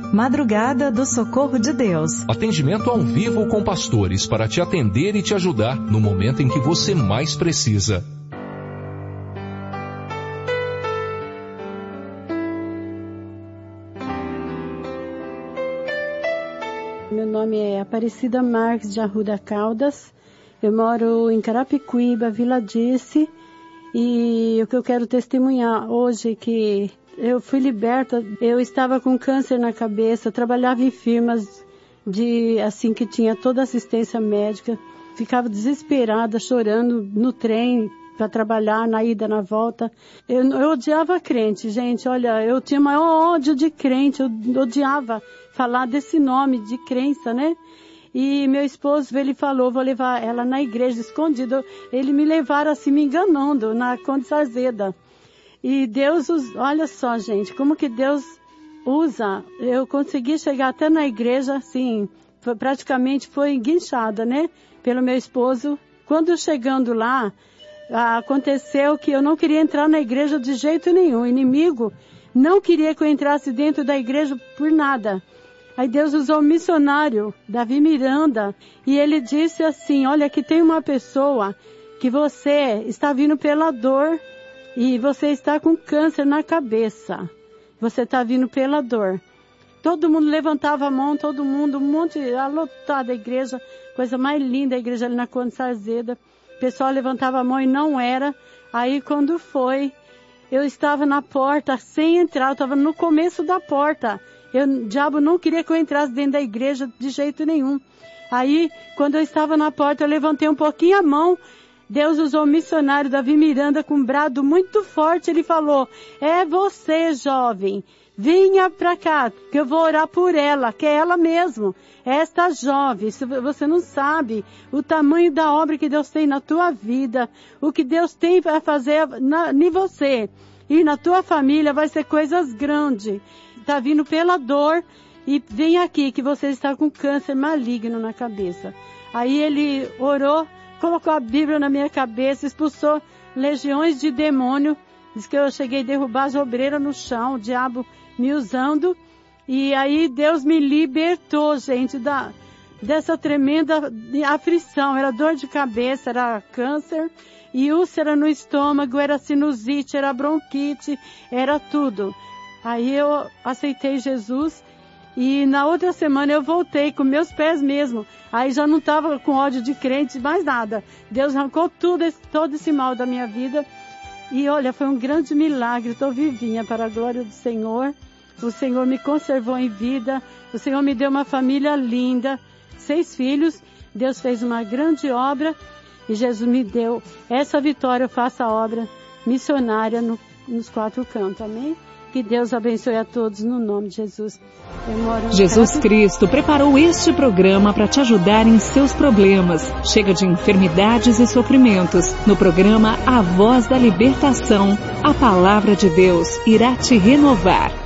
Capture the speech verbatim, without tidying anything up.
Madrugada do Socorro de Deus. Atendimento ao vivo com pastores para te atender e te ajudar no momento em que você mais precisa. Meu nome é Aparecida Marques de Arruda Caldas. Eu moro em Carapicuíba, Vila Dice. E o que eu quero testemunhar hoje é que eu fui liberta. Eu estava com câncer na cabeça, trabalhava em firmas de, assim, que tinha toda assistência médica. Ficava desesperada, chorando no trem para trabalhar, na ida, na volta. Eu, eu odiava crente, gente. Olha, eu tinha maior ódio de crente. Eu odiava falar desse nome de crença, né? E meu esposo, ele falou, vou levar ela na igreja escondida. Ele me levaram assim, me enganando, na Conde Sarzeda. E Deus, olha só, gente, como que Deus usa. Eu consegui chegar até na igreja, assim, foi, praticamente foi guinchada, né, pelo meu esposo. Quando chegando lá, aconteceu que eu não queria entrar na igreja de jeito nenhum. O inimigo não queria que eu entrasse dentro da igreja por nada. Aí Deus usou o missionário, Davi Miranda, e ele disse assim, olha, aqui tem uma pessoa que você está vindo pela dor, e você está com câncer na cabeça. Você está vindo pela dor. Todo mundo levantava a mão, todo mundo, um monte, lotada a igreja, coisa mais linda a igreja ali na Conde Sarzeda. O pessoal levantava a mão e não era. Aí quando foi, eu estava na porta sem entrar, eu estava no começo da porta. Eu, o diabo não queria que eu entrasse dentro da igreja de jeito nenhum. Aí, quando eu estava na porta, eu levantei um pouquinho a mão. Deus usou o missionário Davi Miranda com um brado muito forte. Ele falou, é você, jovem, venha pra cá, que eu vou orar por ela, que é ela mesmo, esta jovem. Você não sabe o tamanho da obra que Deus tem na tua vida, o que Deus tem para fazer na, em você e na tua família vai ser coisas grandes. Está vindo pela dor e vem aqui que você está com câncer maligno na cabeça. Aí ele orou, colocou a Bíblia na minha cabeça, expulsou legiões de demônio. Diz que eu cheguei a derrubar as obreiras no chão, o diabo me usando. E aí Deus me libertou, gente, da, dessa tremenda aflição. Era dor de cabeça, era câncer, e úlcera no estômago, era sinusite, era bronquite, era tudo. Aí eu aceitei Jesus. E na outra semana eu voltei com meus pés mesmo. Aí já não estava com ódio de crente, mais nada. Deus arrancou tudo esse, todo esse mal da minha vida. E olha, foi um grande milagre. Estou vivinha para a glória do Senhor. O Senhor me conservou em vida. O Senhor me deu uma família linda. Seis filhos. Deus fez uma grande obra. E Jesus me deu essa vitória. Eu faço a obra missionária no, nos quatro cantos. Amém? Que Deus abençoe a todos no nome de Jesus. Jesus Cristo preparou este programa para te ajudar em seus problemas. Chega de enfermidades e sofrimentos. No programa A Voz da Libertação, a palavra de Deus irá te renovar.